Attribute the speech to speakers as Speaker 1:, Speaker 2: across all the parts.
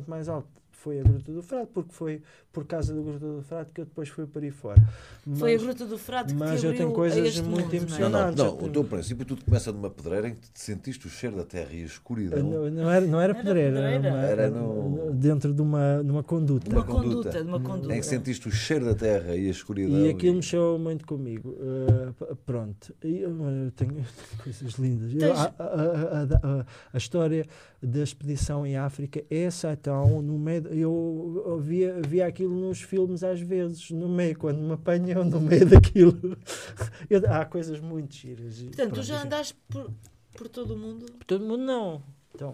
Speaker 1: ponto mais alto foi a Gruta do Frade, porque foi por causa da Gruta do Frade que eu depois fui para aí fora.
Speaker 2: Foi a Gruta do Frade que
Speaker 1: mas
Speaker 2: te
Speaker 1: eu
Speaker 2: abriu
Speaker 1: tenho coisas
Speaker 2: a este
Speaker 1: muito
Speaker 2: mundo,
Speaker 1: emocionantes.
Speaker 3: Não, o teu princípio tudo começa numa pedreira em que te sentiste o cheiro da terra e a escuridão.
Speaker 1: Não era pedreira,
Speaker 3: Era
Speaker 1: dentro de uma conduta.
Speaker 2: Uma conduta.
Speaker 3: Em que sentiste o cheiro da terra e a escuridão.
Speaker 1: E aquilo mexeu muito comigo. Pronto. Eu tenho coisas lindas. A história da expedição em África é Satão no meio. Eu via aquilo nos filmes às vezes, no meio, quando me apanham no meio daquilo. Há coisas muito giras.
Speaker 2: Portanto, tu já andaste por todo o mundo?
Speaker 1: Por todo o mundo não. Então,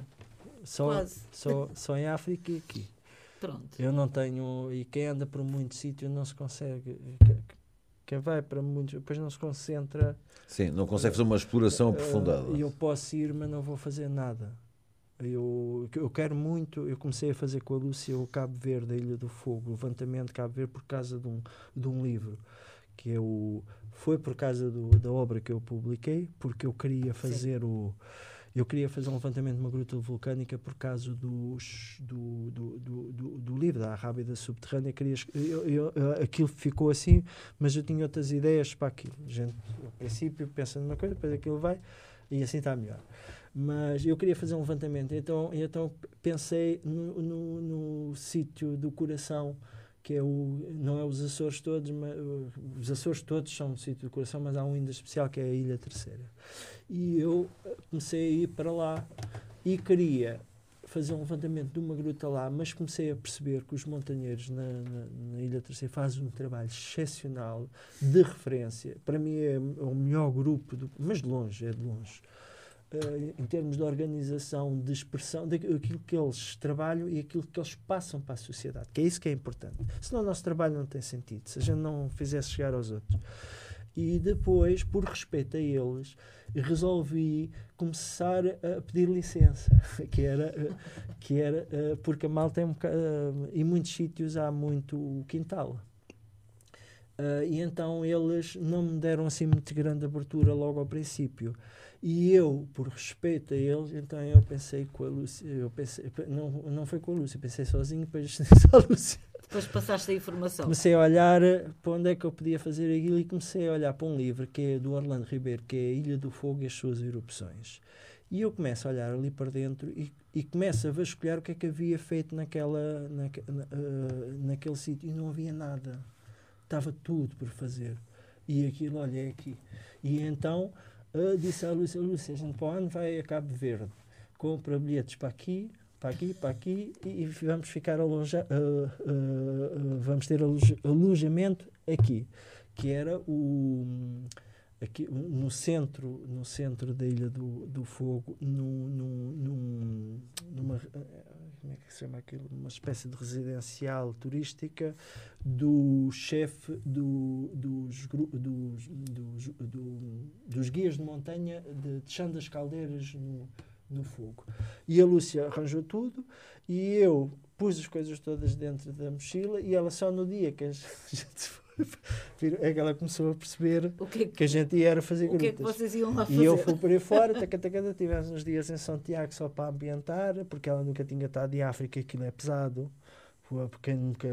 Speaker 1: só em África e aqui.
Speaker 2: Pronto.
Speaker 1: Eu não tenho. E quem anda por muito sítio não se consegue. Quem vai para muitos, depois não se concentra.
Speaker 3: Sim, não consegue fazer uma exploração aprofundada.
Speaker 1: Eu posso ir, mas não vou fazer nada. Eu quero muito. Eu comecei a fazer com a Lúcia o Cabo Verde, a Ilha do Fogo, o levantamento de Cabo Verde, por causa de um livro que foi por causa da obra que eu publiquei, porque eu queria fazer eu queria fazer um levantamento de uma gruta vulcânica por causa do livro da Arrábida Subterrânea. Aquilo ficou assim, mas eu tinha outras ideias para aquilo. A gente, no princípio, pensa numa coisa, depois aquilo vai e assim está melhor. Mas eu queria fazer um levantamento, então pensei no sítio do coração, que não é os Açores todos, mas os Açores todos são um sítio do coração, mas há um ainda especial que é a Ilha Terceira. E eu comecei a ir para lá e queria fazer um levantamento de uma gruta lá, mas comecei a perceber que os montanheiros na Ilha Terceira fazem um trabalho excepcional, de referência. Para mim é o melhor grupo, mas de longe, em termos de organização, de expressão, daquilo que eles trabalham e aquilo que eles passam para a sociedade, que é isso que é importante. Senão o nosso trabalho não tem sentido, se a gente não fizesse chegar aos outros. E depois, por respeito a eles, resolvi começar a pedir licença, que era porque a malta tem em muitos sítios há muito quintal. E então eles não me deram assim muito grande abertura logo ao princípio. E eu, por respeito a eles, então eu pensei com a Lúcia, não foi com a Lúcia, pensei sozinho, depois só a Lúcia.
Speaker 2: Depois passaste a informação.
Speaker 1: Comecei a olhar para onde é que eu podia fazer aquilo e comecei a olhar para um livro que é do Orlando Ribeiro, que é a Ilha do Fogo e as suas erupções. E eu começo a olhar ali para dentro e começo a vasculhar o que é que havia feito naquele sítio e não havia nada. Estava tudo por fazer. E aquilo, olha, é aqui. E então disse à Lúcia, a gente para onde vai a Cabo Verde? Compra bilhetes para aqui e vamos ficar vamos ter alojamento aqui, que era aqui no centro da Ilha do Fogo, numa como é que se chama aquilo? Uma espécie de residencial turística do chefe dos guias de montanha de Chão das Caldeiras no Fogo. E a Lúcia arranjou tudo e eu pus as coisas todas dentro da mochila e ela só no dia que a gente foi, é que ela começou a perceber que a gente ia fazer grutas.
Speaker 2: O que é que vocês iam lá fazer?
Speaker 1: E eu fui por aí fora, tivemos uns dias em São Tiago só para ambientar, porque ela nunca tinha estado em África, aquilo é pesado, porque nunca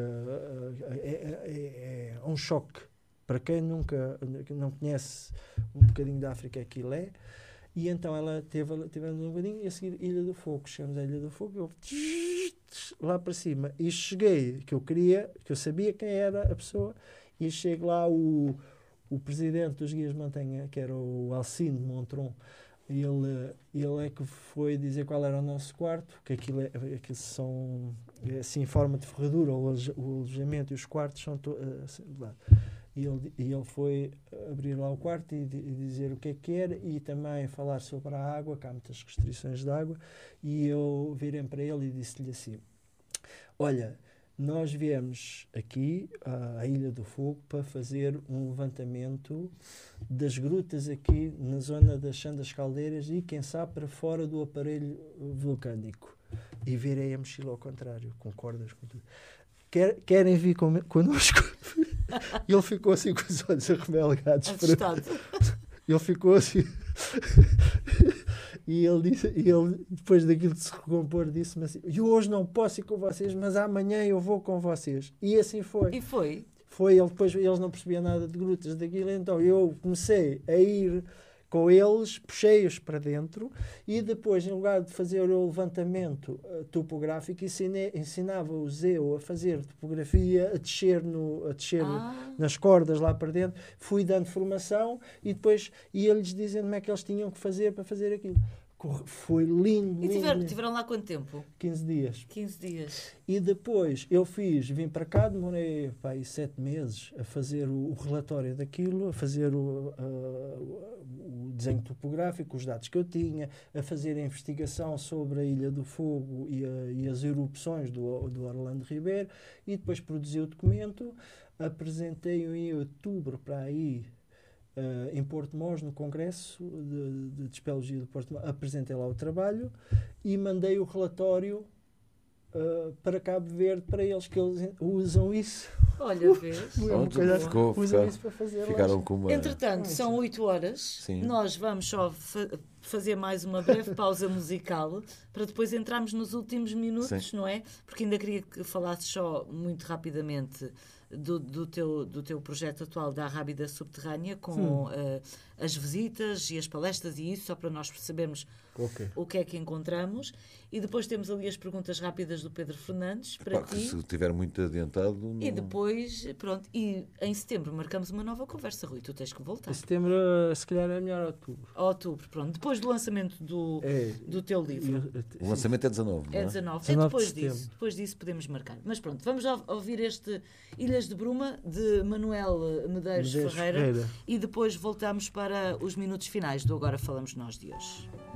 Speaker 1: é um choque para quem não conhece um bocadinho da África, aquilo é. E então ela teve um bocadinho e a seguir Ilha do Fogo. Chegamos à Ilha do Fogo, eu lá para cima e cheguei, que eu sabia quem era a pessoa, e chego lá o presidente dos guias de montanha, que era o Alcino Montron. Ele é que foi dizer qual era o nosso quarto, que aquilo são assim em forma de ferradura, o alojamento e os quartos são assim, de lado. E ele foi abrir lá o quarto e dizer o que é que era e também falar sobre a água, que há muitas restrições de água, e eu virei para ele e disse-lhe assim: olha, nós viemos aqui à Ilha do Fogo para fazer um levantamento das grutas aqui na zona das Chão das Caldeiras e quem sabe para fora do aparelho vulcânico. E virei a mochila ao contrário, com cordas, com tudo. Querem vir connosco? E ele ficou assim com os olhos arremelgados.
Speaker 2: Assustado.
Speaker 1: Ele ficou assim. E ele, depois daquilo de se recompor, disse-me assim: eu hoje não posso ir com vocês, mas amanhã eu vou com vocês. E assim foi.
Speaker 2: E foi.
Speaker 1: Ele depois, eles não percebiam nada de grutas daquilo, então eu comecei a ir com eles, puxei-os para dentro e depois, em lugar de fazer o levantamento topográfico, ensinava-os eu a fazer topografia, a descer nas cordas lá para dentro. Fui dando formação e depois ia-lhes dizendo como é que eles tinham que fazer para fazer aquilo. Foi lindo.
Speaker 2: E
Speaker 1: lindo.
Speaker 2: tiveram lá quanto tempo?
Speaker 1: 15 dias.
Speaker 2: 15 dias.
Speaker 1: E depois vim para cá, demorei 7 meses a fazer o relatório daquilo, a fazer o desenho topográfico, os dados que eu tinha, a fazer a investigação sobre a Ilha do Fogo e as erupções do Orlando Ribeiro, e depois produzi o documento, apresentei-o em outubro para aí, em Porto Mós, no Congresso de Espeleologia de Porto Mós, apresentei lá o trabalho e mandei o relatório para Cabo Verde, para eles, que eles usam isso.
Speaker 2: Olha, vês?
Speaker 1: Usam isso para fazer
Speaker 3: ficaram com uma...
Speaker 2: Entretanto, são 8 horas.
Speaker 3: Sim.
Speaker 2: Nós vamos só fazer mais uma breve pausa musical para depois entrarmos nos últimos minutos,
Speaker 3: Sim.
Speaker 2: não é? Porque ainda queria que falasses só muito rapidamente do teu projeto atual da Rábida Subterrânea, com as visitas e as palestras e isso, só para nós percebermos o que é que encontramos. E depois temos ali as perguntas rápidas do Pedro Fernandes para ti.
Speaker 3: Se estiver muito adiantado... Não...
Speaker 2: E depois, pronto, e em setembro marcamos uma nova conversa, Rui, tu tens que voltar.
Speaker 1: Em setembro, se calhar é melhor outubro.
Speaker 2: Outubro, pronto, depois do lançamento do teu livro.
Speaker 3: O lançamento é 19, não é?
Speaker 2: É 19.
Speaker 1: 19
Speaker 2: Depois disso podemos marcar. Mas pronto, vamos ouvir este Ilhas de Bruma, de Manuel Medeiros Ferreira, e depois voltamos para os minutos finais do Agora Falamos Nós de hoje.